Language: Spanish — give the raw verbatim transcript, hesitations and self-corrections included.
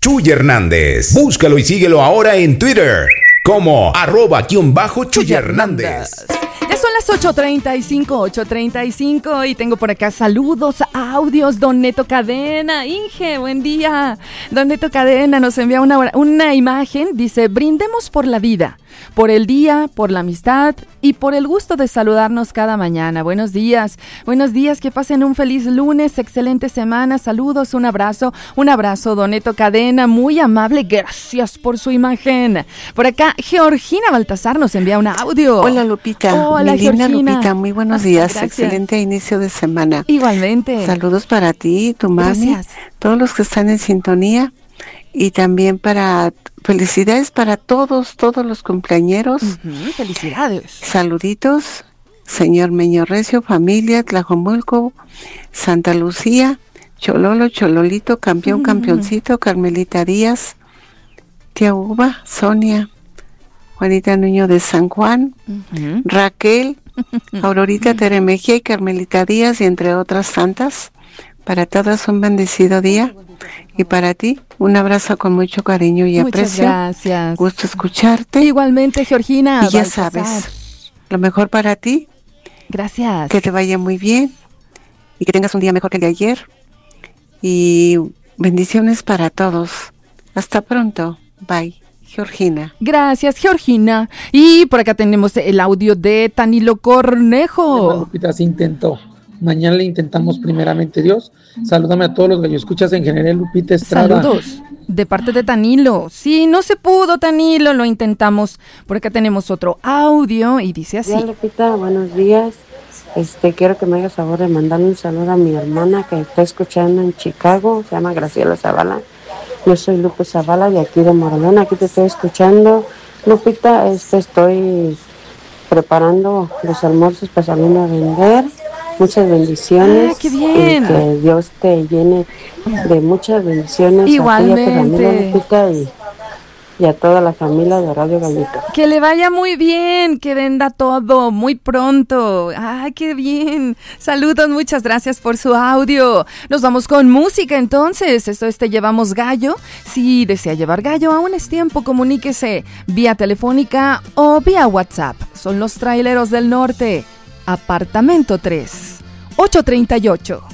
Chuy Hernández. Búscalo y síguelo ahora en Twitter como arroba guión bajo Chuy Hernández. Ya son las ocho treinta y cinco, ocho treinta y cinco y tengo por acá saludos, audios. Don Neto Cadena, Inge, buen día. Don Neto Cadena nos envía una, una imagen, dice: brindemos por la vida, por el día, por la amistad y por el gusto de saludarnos cada mañana. Buenos días, buenos días, que pasen un feliz lunes, excelente semana, saludos, un abrazo, un abrazo, Don Neto Cadena, muy amable, gracias por su imagen. Por acá, Georgina Baltasar nos envía un audio. Hola, Lupita. Hola, mi linda Georgina. Lupita, muy buenos días, Gracias. Excelente inicio de semana. Igualmente. Saludos para ti, tu mami, Gracias. todos los que están en sintonía y también para felicidades para todos, todos los cumpleañeros. Uh-huh, felicidades. Saluditos, señor Meño Recio, familia, Tlajomulco, Santa Lucía, Chololo, Chololito, campeón, uh-huh. campeoncito, Carmelita Díaz, tía Uva, Sonia, Juanita Nuño de San Juan, uh-huh. Raquel, Aurorita Teremejía y Carmelita Díaz, y entre otras tantas. Para todas un bendecido día. Y para ti, un abrazo con mucho cariño y Muchas aprecio. gracias. Gusto escucharte. Igualmente, Georgina. Y ya Baltasar. sabes, lo mejor para ti. Gracias. Que te vaya muy bien y que tengas un día mejor que el de ayer. Y bendiciones para todos. Hasta pronto. Bye. Georgina. Gracias, Georgina. Y por acá tenemos el audio de Tanilo Cornejo. Lupita, se intentó. Mañana le intentamos primeramente Dios. Salúdame a todos los galloescuchas en general, Lupita Estrada. Saludos de parte de Tanilo. Sí, no se pudo, Tanilo, lo intentamos. Por acá tenemos otro audio y dice así. Hola, Lupita, buenos días. Este, quiero que me hagas favor de mandarle un saludo a mi hermana que está escuchando en Chicago. Se llama Graciela Zavala. Yo soy Lupe Zavala de aquí de Morelón. Aquí te estoy escuchando. Lupita, este, estoy preparando los almuerzos para salir a vender. Muchas bendiciones. Ah, qué bien. Y que Dios te llene de muchas bendiciones. Igualmente. A ti, a tu familia, Lupita, y, y a toda la familia de Radio Gallito. Que le vaya muy bien, que venda todo muy pronto. ¡Ay, qué bien! Saludos, muchas gracias por su audio. Nos vamos con música entonces. Esto es Te Llevamos Gallo. Si desea llevar gallo, aún es tiempo, comuníquese vía telefónica o vía WhatsApp. Son los Traileros del Norte. Apartamento tres, ocho treinta y ocho.